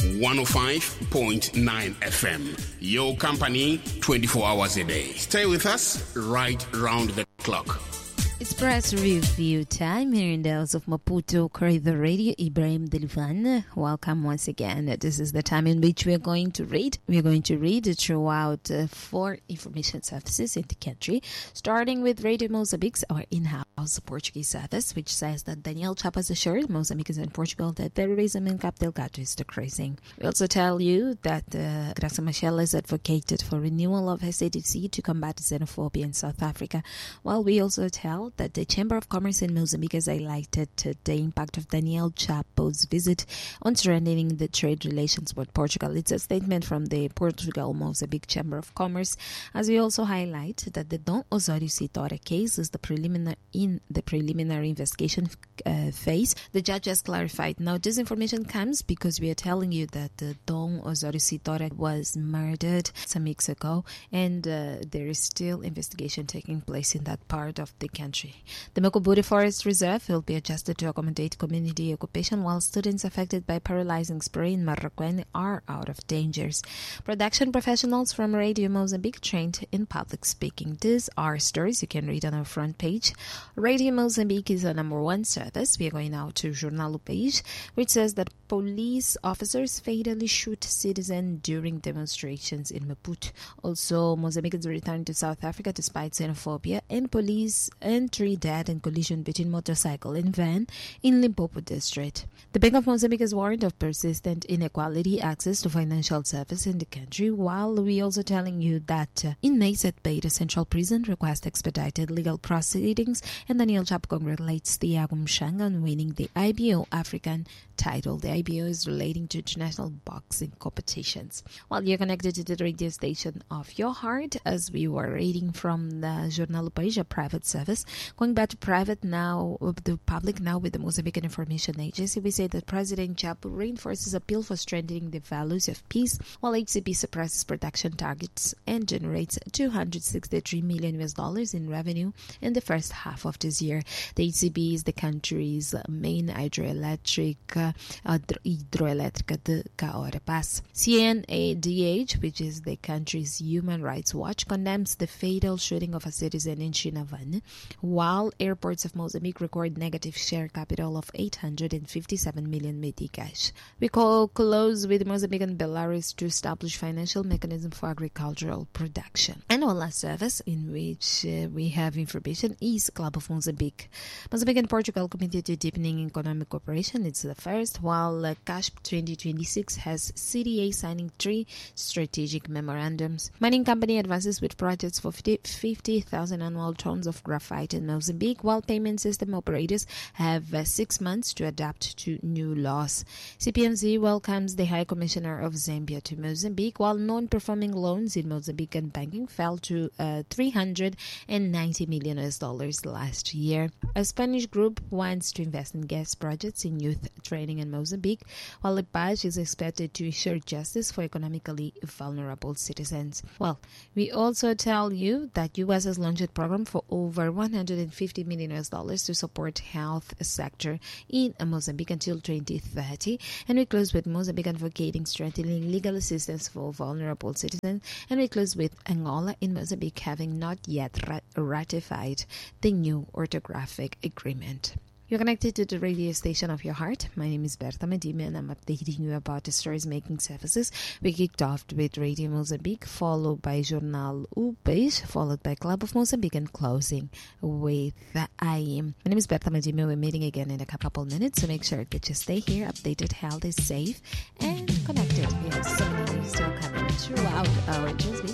105.9 FM. Your company 24 hours a day. Stay with us right round the clock. It's press review time here in the house of Maputo Corridor Radio. Ibrahim Delivan, welcome once again. This is the time in which we are going to read. We are going to read throughout 4 information services in the country, starting with Radio Mozambique, our in-house Portuguese service, which says that Daniel Chapas assured Mozambicans and Portugal that terrorism in Cabo Delgado is decreasing. We also tell you that Graça Machel has advocated for renewal of SADC to combat xenophobia in South Africa, while we also tell that the Chamber of Commerce in Mozambique has highlighted the impact of Daniel Chapo's visit on strengthening the trade relations with Portugal. It's a statement from the Portugal-Mozambique Chamber of Commerce, as we also highlight that the Dom Osório Citora case is in the preliminary investigation phase. The judge has clarified. Now, this information comes because we are telling you that Dom Osório Citora was murdered some weeks ago, and there is still investigation taking place in that part of the country. The Mokoburi Forest Reserve will be adjusted to accommodate community occupation, while students affected by paralyzing spray in Marraquene are out of dangers. Production professionals from Radio Mozambique trained in public speaking. These are stories you can read on our front page. Radio Mozambique is a #1 service. We are going now to Jornal O País, which says that police officers fatally shoot citizens during demonstrations in Maputo. Also, Mozambicans return to South Africa despite xenophobia, and police and 3 dead in collision between motorcycle and van in Limpopo district. The Bank of Mozambique has warned of persistent inequality access to financial service in the country, while we also telling you that inmates at Beira Central Prison request expedited legal proceedings, and Daniel Chapo congratulates Thiago Mchanga on winning the IBO African title. The IBO is relating to international boxing competitions. While you're connected to the radio station of your heart, as we were reading from the Jornal O País, a private service. Going back to private now, the public now with the Mozambican Information Agency, we say that President Chapo reinforces appeal for strengthening the values of peace, while HCB suppresses production targets and generates $263 million in revenue in the first half of this year. The HCB is the country's main hydroelectric de Caora Pass. CNADH, which is the country's human rights watch, condemns the fatal shooting of a citizen in Chinavane, while airports of Mozambique record negative share capital of 857 million meticais. We close with Mozambique and Belarus to establish financial mechanism for agricultural production. And our last service in which we have information is Club of Mozambique. Mozambique and Portugal committed to deepening economic cooperation. It's the first, while CASP 2026 has CDA signing 3 strategic memorandums. Mining company advances with projects for 50,000 annual tons of graphite in Mozambique, while payment system operators have 6 months to adapt to new laws. CPMZ welcomes the High Commissioner of Zambia to Mozambique, while non-performing loans in Mozambican banking fell to $390 million last year. A Spanish group wants to invest in gas projects in youth training in Mozambique, while Lepage is expected to ensure justice for economically vulnerable citizens. Well, we also tell you that U.S. has launched a program for over $150 million to support health sector in Mozambique until 2030. And we close with Mozambique advocating strengthening legal assistance for vulnerable citizens. And we close with Angola in Mozambique having not yet ratified the new orthographic agreement. You're connected to the radio station of your heart. My name is Berta Medina, and I'm updating you about the stories making services. We kicked off with Radio Mozambique, followed by Jornal O País, followed by Club of Mozambique, and closing with IM. My name is Berta Medina. We're meeting again in a couple minutes, so make sure that you stay here, updated, healthy, safe, and connected. We have so many things still coming throughout our transmission.